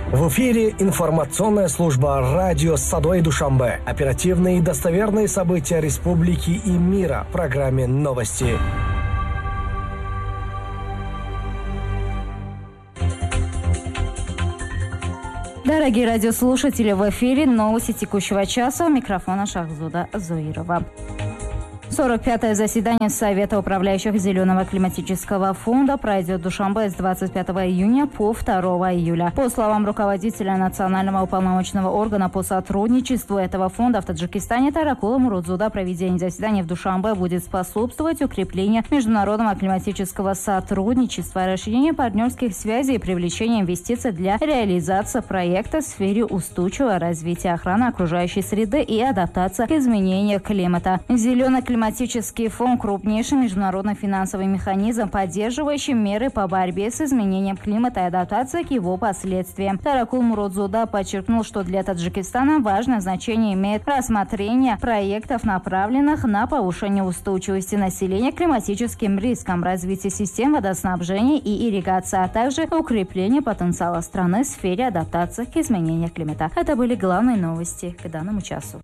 В эфире информационная служба радио «Садой Душанбе». Оперативные и достоверные события республики и мира в программе «Новости». Дорогие радиослушатели, в эфире новости текущего часа. У микрофона Шахзуда Зуирова. 45-е заседание Совета управляющих Зеленого климатического фонда пройдет в Душанбе с 25 июня по 2 июля. По словам руководителя Национального уполномоченного органа по сотрудничеству этого фонда в Таджикистане Таракула Мурудзуда, проведение заседания в Душанбе будет способствовать укреплению международного климатического сотрудничества, расширению партнерских связей и привлечению инвестиций для реализации проекта в сфере устойчивого развития, охраны окружающей среды и адаптации к изменениям климата. Зеленый климатический фонд – крупнейший международный финансовый механизм, поддерживающий меры по борьбе с изменением климата и адаптацией к его последствиям. Таракул Мурудзуда подчеркнул, что для Таджикистана важное значение имеет рассмотрение проектов, направленных на повышение устойчивости населения к климатическим рискам, развитие систем водоснабжения и ирригации, а также укрепление потенциала страны в сфере адаптации к изменениям климата. Это были главные новости к данному часу.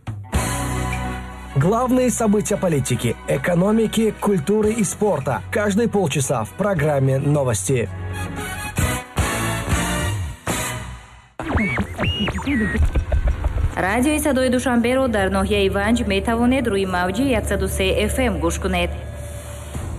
Главные события политики, экономики, культуры и спорта. Каждые полчаса в программе «Новости». Радио Садой Душанберо дар ноҳияи Ванҷ метавонед рӯи мавҷи 103 FM гӯш кунед.